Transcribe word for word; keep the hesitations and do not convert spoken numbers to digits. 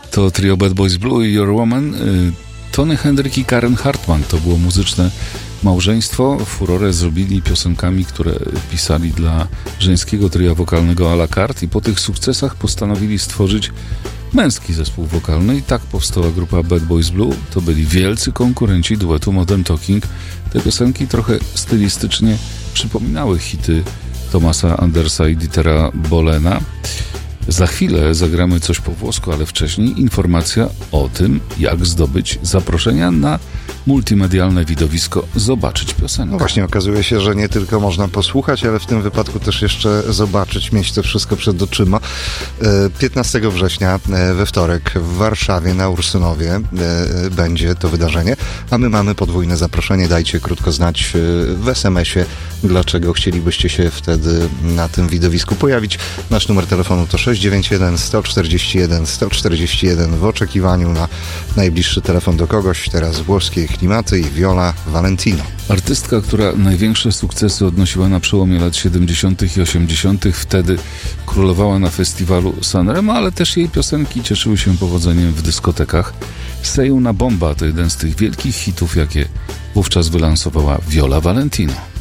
To trio Bad Boys Blue i Your Woman. Tony Hendrik i Karen Hartman to było muzyczne małżeństwo. Furorę zrobili piosenkami, które pisali dla żeńskiego tria wokalnego a la carte i po tych sukcesach postanowili stworzyć męski zespół wokalny i tak powstała grupa Bad Boys Blue. To byli wielcy konkurenci duetu Modern Talking. Te piosenki trochę stylistycznie przypominały hity Thomasa Andersa i Dietera Bohlena. Za chwilę zagramy coś po włosku, ale wcześniej informacja o tym, jak zdobyć zaproszenia na multimedialne widowisko Zobaczyć Piosenkę. No właśnie, okazuje się, że nie tylko można posłuchać, ale w tym wypadku też jeszcze zobaczyć, mieć to wszystko przed oczyma. piętnastego września we wtorek w Warszawie na Ursynowie będzie to wydarzenie, a my mamy podwójne zaproszenie. Dajcie krótko znać w es em esie, dlaczego chcielibyście się wtedy na tym widowisku pojawić. Nasz numer telefonu to sześć dziewięć jeden, sto czterdzieści jeden, sto czterdzieści jeden w oczekiwaniu na najbliższy telefon do kogoś. Teraz włoskie klimaty i Viola Valentino. Artystka, która największe sukcesy odnosiła na przełomie lat siedemdziesiątych i osiemdziesiątych. Wtedy królowała na festiwalu Sanremo, ale też jej piosenki cieszyły się powodzeniem w dyskotekach. Say Una Bomba to jeden z tych wielkich hitów, jakie wówczas wylansowała Viola Valentino.